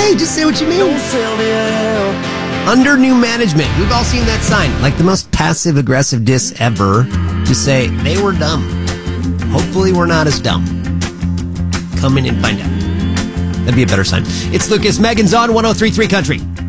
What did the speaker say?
okay. Just say what you mean. Under new management. We've all seen that sign. Like the most passive-aggressive diss ever. Just say, they were dumb. Hopefully we're not as dumb. Come in and find out. That'd be a better sign. It's Lucas. Megan's on 103.3 Country.